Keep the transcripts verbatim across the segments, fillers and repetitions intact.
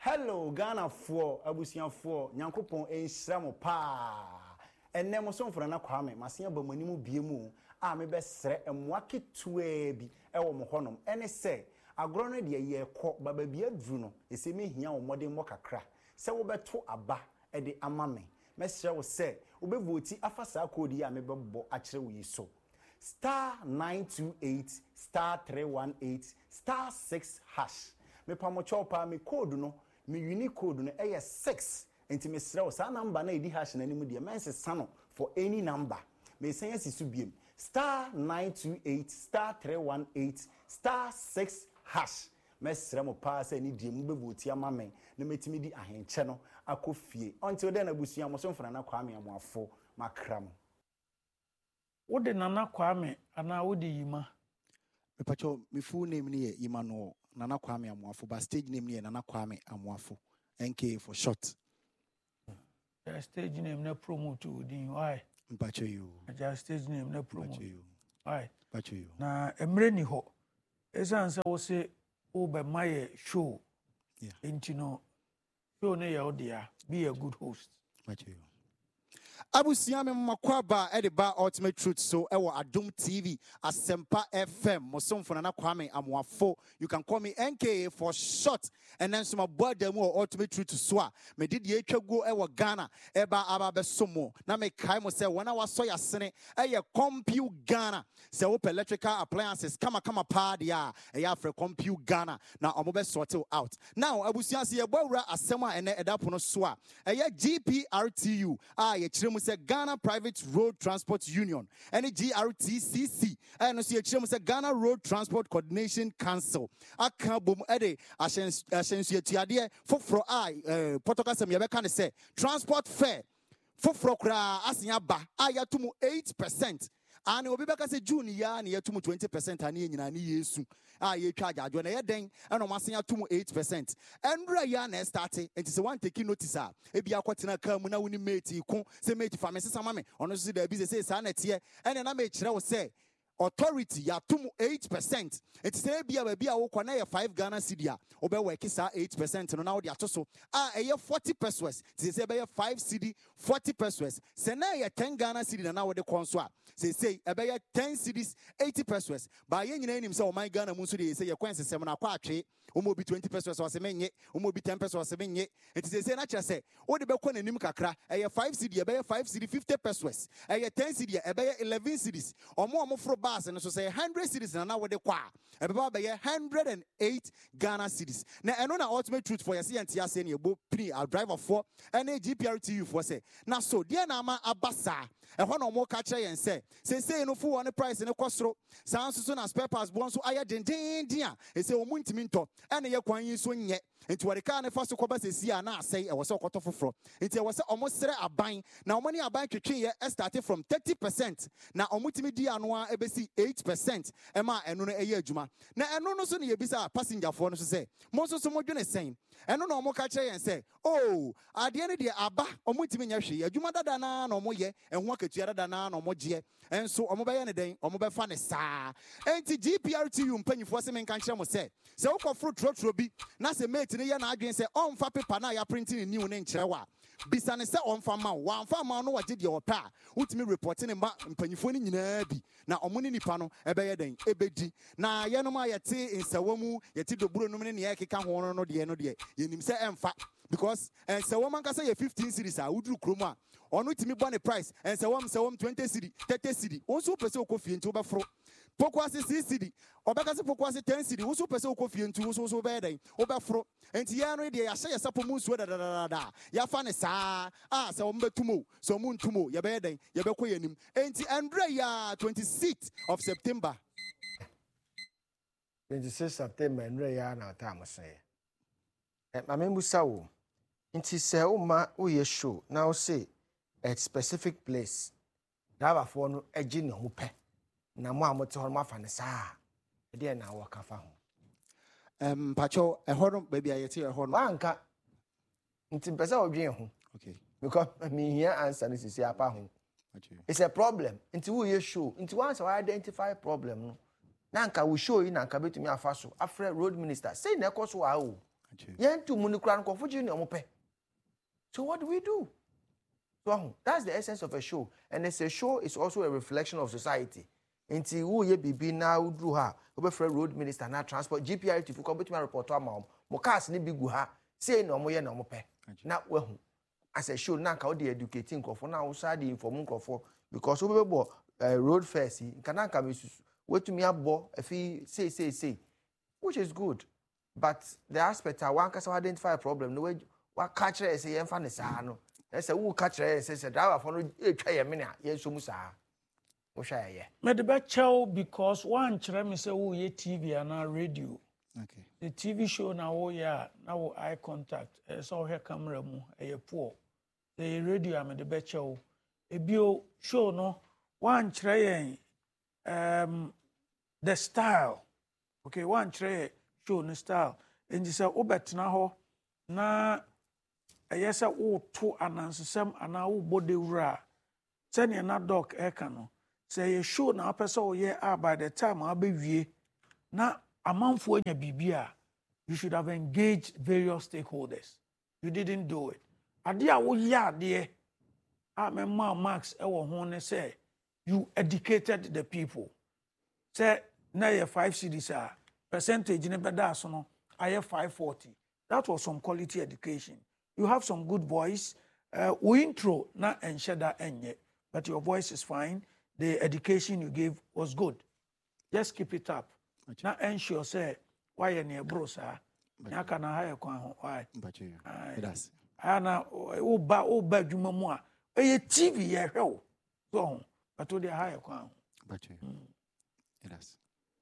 Hello, Ghana for Abusian for Nyankopon en sramo pa. Enne mo so mfra na kwame masia ba manimu biemu a me be sre emwake tuwe bi e wo mo honom ene se agro no de ye kọ baba bi aduru no ese me hia wo mode mo kakra se wo beto aba e de amame me sre wo se wo be voti afa sa code ya me be bo a kire wo yiso star nine two eight star three one eight star six hash me pa mo chopa me code no me unique code no e six enti me sre wo sa number na edi hash na nimu de mense sano for any number me say asisu biem star nine two eight star three one eight star six hash me sre mo pa say ni die mu be voti amame na metimi di ahenche no akofie until then abusua mo so mfana na kwame amoafo makram wo de nana kwame ana wo de yima me pacho me full name ni ye yima no nana kwame amoafo ba stage name ni ye nana kwame amoafo N K for short. The stage name na promote within why? Mpacho you. The stage name na promote you. Why? Mpacho you. Na emre ni ho. Esa ansa wo se wo be my show. Yeah. Enti no show na ya odia be a good host. Mpacho you. Abusia me makwaba e de ba ultimate truth so e wo Adom T V Asempa F M mosomfo na kwame amoafo you can call me N K for short and then some boda mu ultimate truth so a me did ye twago e wo Ghana e ba aba be somo na me kai mo se wona waso ya sene e ye compute Ghana se wo electrical appliances kama kama pa dia e ya frɛ compute Ghana na omo be sort out now abusia se ye bawura asem a ene edapono so a e ye G P R T U a ye kire say Ghana Private Road Transport Union and G R T C C and so you say Ghana Road Transport Coordination Council akabom ede ashensu etiade foforo ai potoka sem yebeka ne say transport fare foforo kra asenya ba ayatumu eight percent and obi beka say June ya na yatumu twenty percent ani nyina ni yesu ah ye twa adwo na ye den and o masenya tumu eight percent endra ya na start enti se one take notice a e bia kwotena ka mu na woni mate ko se mate fa me sesa mame ono so da bi se sa na tie ene na me kire wo se authority ya tumu eight percent enti se bia ba bia wo kwa na ye five Ghana cedi a obe work sa eight percent no na wo de atoso ah e ye forty pesos se se be ye five cedi forty pesos se na ye ten Ghana cedi na wo de konso a se say e be ye ten cedis eighty pesos ba ye nyina nim se o man Ghana mu so de se ye kwense sem na kwa atwe o mo bi twenty pesos o se menye o mo bi ten pesos o se menye enti se se na kire se wo de be kwa nanim kakra e ye five cedi e be ye five cedi fifty pesos e ye ten cedi e be ye eleven cedis o mo o mo fro bas no so say one hundred cedis na na wo de kwa e be ba be ye one hundred eight Ghana cedis na eno na ultimate truth for ye se enti ase na e bo pri a driver for ene G P R T U for say na so de na ama abasa e ho na mo ka kire yen say say say no fu one price ne kosoro san so na spare parts bon so aye den den dia e say o muntimi nto ene ye kwan yin so nye enti wori ka ne fa so koba sesi a na asai e wo se okoto foforo enti e wo se omo sere aban na omo ne aban twetwe ye started from thirty percent na omo timi di ano a ebesi eight percent e ma eno no eye adwuma na eno no so ne ye bisa passenger for no so say mo so so mo dwene sen eno na omo ka kire yen say oh ade ne de aba omo timi nya hwe adwuma dada na na omo ye enho akatua dada na na omo je enso omo be ye ne den omo be fa ne saa enti G P R T U mpanyifo se men kan kire mo say se wo ko fro trotro bi na se mate ne ye na adwen se on fa paper na ya printing new ne nkire wa bisa ne se on fa ma wa fa ma no waje de opa utimi reporting ne ma mpanyifo ne nyina bi na omo ne nipa no e be ye den ebedi na ye no ma ye te nsawamu ye te doburo no ne ne ye keka ho no de no de ye nim se emfa because nsawamu kan say ye fifteen series a uduru kromu a onu timi bɔ ne price nsawamu nsawamu twenty cedi thirty cedi onso pese okofie nti obɛforo pokwase six cedi obeka se pokwase ten cedi onso pese okofie nti onso so be dan obɛforo enti ye no de ya hye yesapo mu nsuo da da da da ya fa ne saa ah se wo mbetumo so mu ntumo ye be dan ye be kɔ yanim enti andre ya twenty-sixth of September twenty-sixth September andre ya na ta amose e ma me musa wo nti se wo ma wo ye show na wo say a specific place driver for no agi ne ho pɛ na mo amote ho ma fa ne saa e de na wo ka fa ho em pacho e ho no ba bia ye te e ho no wanka nti pesa odwen ho okay because me here answer ne sisi apa ho it's a problem nti wo ye show nti once I identify problem no na nka wo show yi na nka betumi afa so afre road minister say na ekoso wa o Yen to munikran ko fuji ni omope. So what do we do? So that's the essence of a show. And as a show is also a reflection of society. Inti who ye bibi na udru ha, obe for road minister na transport G P R T fu ko betima report to am. Mo cars ni bigu ha, say no mo ye no mo pe. Na wehu. As a show na ka o dey educating nkofo na wo sa dey inform nkofo because obe bo road first kana ka mesusu. Wetumi abo afi say say say which is good. But the aspect I one can identify a problem no way what catch it say yen fan sa no. Say who catch it say say driver for no e twa ye mena ye so mu sa. Wo sha ye. Me de be chow because one chere me say wo ye T V and radio. Okay. The T V show na wo ya na wo eye contact. E so he camera mu e ye poor. The radio am de be chow. E bio show no one chere yen um the style. Okay, one chere show no style. And you say obetna ho na ayesa wo to anansesem ana wo body wura. Send na doc e ka no. Say you show na person ye ah by the time abewie na amanfo anya bibia you should have engaged various stakeholders. You didn't do it. Ade a wo ya ade a me ma Max e wo ho ne say you educated the people. Say na ye five cities a percentage ne beda so no aye five forty. That was some quality education. You have some good voice. Uh, we intro na ensheda enye, but your voice is fine. The education you gave was good. Just keep it up. Now ensure say why you near bro sir. Nya kana hire kwan ho why. But you. That's. Ana o ba o ba dwuma mu a e T V ye hwe so but o dey hire kwan. But you. That's.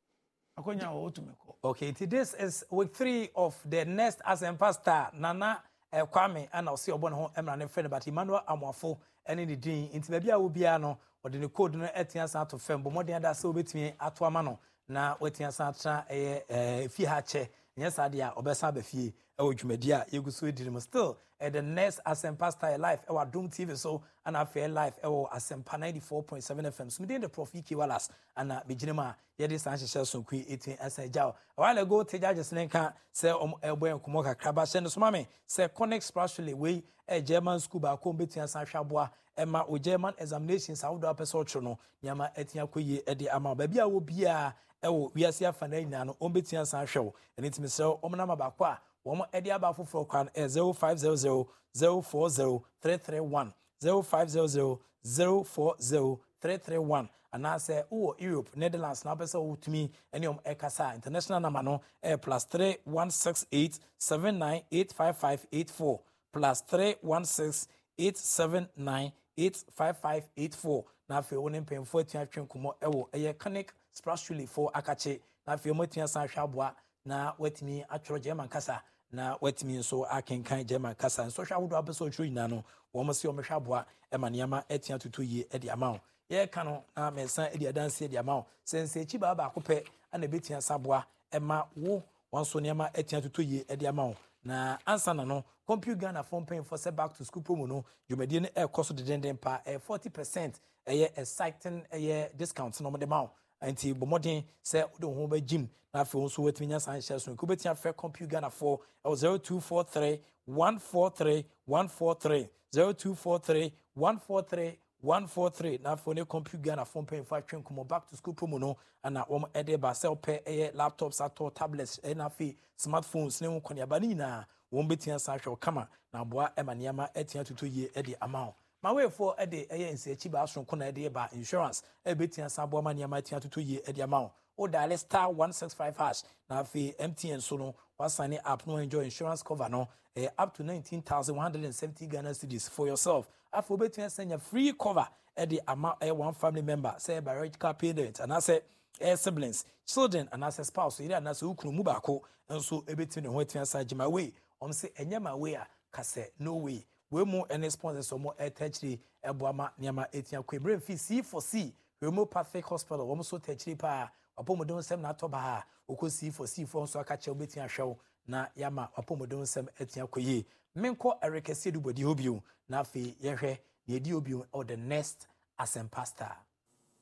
Akonya o to me ko. Okay, this is week three of the next Asempa star Nana uh, Kwame and I'll see obon ho emra ne friend but Emmanuel Amoafo ene ni din inti ba bia wo bia no ode ne code no etian san to fem bo modern da se obetimi ato ama no na wetian san tra eh eh fi ha che nya sade a obesa ba fie e wo dwumadi a yeguso ediri mo still at the next Asempa star live e wa Dom T V so and affair live e wo Asempa ninety-four point seven F M so me the Prof Ike Wallace and beginema ye de san hye so kwi eighteen asajaw a while ago teja jesne ka say om ebo enkomo kakra ba hye no so mame say connect spatially we a German school ba ko betia san hwaboa ema o German examinations a wodo apese otro no nyama etia koye e de ama ba bia wo bia e wo wiase afa na nyina no om betia san hwewo eni timi se om na ma ba kwa wo e de aba foforo kwan zero five zero zero zero four zero three three one zero five zero zero zero four zero three three one and I say oh Europe Netherlands now person who to me any um ekasa international number no eh, plus three one six eight seven nine eight five five eight four plus three one six eight seven nine eight five five eight four na fe wonen pen for tia twen kumo ewo eye connect spatially for akache na fe mo tia san hwaboa na watimi atworo German kasa na watimi so akenkan German kasa so hwa wodo abeso otworo nyina no wo mo se o hwaboa e ma niama etia tutu yi e de ama ye kano na mensan edi adanse edi ama sense echi ba ba akopɛ ana betia saboa ema wo wanso niama etia tutu ye edi ama na ansa na no compute Ghana phone paying for set back to school promo no dwumadi ne e koso de denden pa e forty percent eye exciting eye discount no mo de ma anti bomoden se do ho ba gym na afi won so watiminya san share so ko betia fe compute Ghana for zero two four three one four three one four three zero two four three one four three one four three na for ne compute Ghana phone pay for twen come back to school promo no ana wo e de ba sell pay e laptops ato tablets e na fi smartphones ne won ba ni na wo betia san hwe kama na boa e maniama etia tutu ye e de amount ma we for e de e nse echi ba so na e de ba insurance e betia san boa maniama etia tutu ye e de amount o dial star one six five hash na fi M T N so no wa sign up no enjoy insurance cover no eh, up to nineteen thousand one hundred seventy Ghana cedis for yourself after betia send your free cover e de amount e one family member say biological parent and I say eh, siblings children and as a spouse ira na so ukunu mu ba ko enso e betia ne ho etia sa jima we om say enyama we a kase no way we mu any sponsors so mo etachiri eboama niama etia kwebre fi C for C Homeopathic Hospital wo so tachiri pa apomodon sem na to ba ha okosi for C for so aka che obetia hwew na yama apomodon sem etia koye menko Eric Sedu bodi obio na afi yehwe na edi obio or the next Asempa star.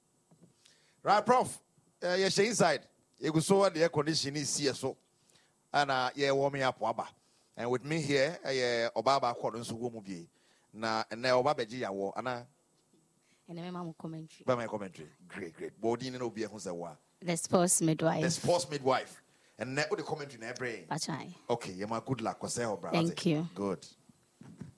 Right, Prof. Uh, yes, inside. You go so the air conditioning is here so. and uh, yeah, warm me up, Waba. And with me here, yeah, Obaba according to Womubi. Na and now Obaba G, I war, and I. And I'm a commentary. By my commentary. Great, great. Body no be a Hunsawa. The sports midwife. The sports midwife. And now the commentary in her brain. Bachai. Okay, you're my good luck. What's that, brother? Thank you. Good.